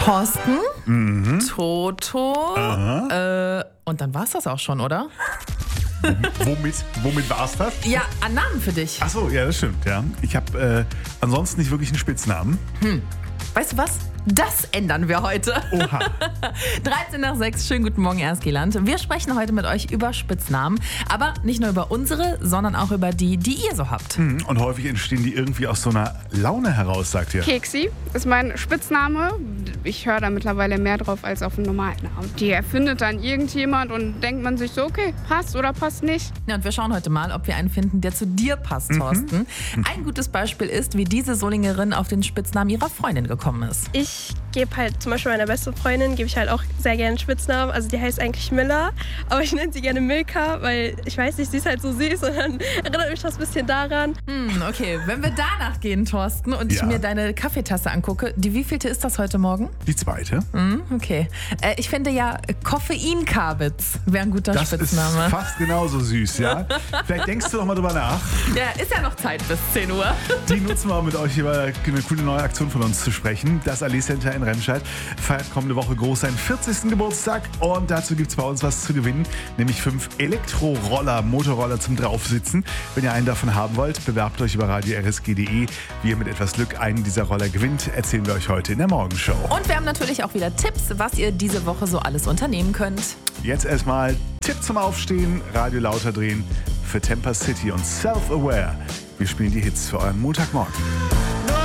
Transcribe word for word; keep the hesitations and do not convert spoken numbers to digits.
Thorsten, mhm. Toto, äh, und dann war's das auch schon, oder? Womit, womit war's das? Ja, an Namen für dich. Ach so, ja, das stimmt, ja. Ich habe äh, ansonsten nicht wirklich einen Spitznamen. Hm. Weißt du was? Das ändern wir heute. Oha. dreizehn nach sechs, schönen guten Morgen, Erstgeland. Wir sprechen heute mit euch über Spitznamen, aber nicht nur über unsere, sondern auch über die, die ihr so habt. Mhm. Und häufig entstehen die irgendwie aus so einer Laune heraus, sagt ihr. Keksi ist mein Spitzname. Ich höre da mittlerweile mehr drauf als auf einen normalen Namen. Die erfindet dann irgendjemand und denkt man sich so, okay, passt oder passt nicht. Ja, und wir schauen heute mal, ob wir einen finden, der zu dir passt, Thorsten. Mhm. Ein gutes Beispiel ist, wie diese Solingerin auf den Spitznamen ihrer Freundin gekommen ist. Ich gebe halt zum Beispiel meiner besten Freundin, gebe ich halt auch sehr gerne einen Spitznamen. Also die heißt eigentlich Miller, aber ich nenne sie gerne Milka, weil ich weiß nicht, sie ist halt so süß und dann erinnert mich das ein bisschen daran. Hm, okay, wenn wir danach gehen, Thorsten, und ich Ja. mir deine Kaffeetasse angucke, die wievielte ist das heute Morgen? Die zweite. Hm, okay. Äh, ich finde ja, Koffeinkabitz wäre ein guter Das Spitzname. ist fast genauso süß, ja. Vielleicht denkst du doch mal drüber nach. Ja, ist ja noch Zeit bis zehn Uhr. Die nutzen wir, um mit euch über eine coole neue Aktion von uns zu sprechen. Das Allee Center in Remscheid feiert kommende Woche groß seinen vierzigsten Geburtstag und dazu gibt es bei uns was zu gewinnen, nämlich fünf Elektroroller, Motorroller zum Draufsitzen. Wenn ihr einen davon haben wollt, bewerbt euch über radio r s g punkt d e. Wie ihr mit etwas Glück einen dieser Roller gewinnt, erzählen wir euch heute in der Morgenshow. Und wir haben natürlich auch wieder Tipps, was ihr diese Woche so alles unternehmen könnt. Jetzt erstmal Tipp zum Aufstehen, Radio lauter drehen für Temper City und Self-Aware. Wir spielen die Hits für euren Montagmorgen.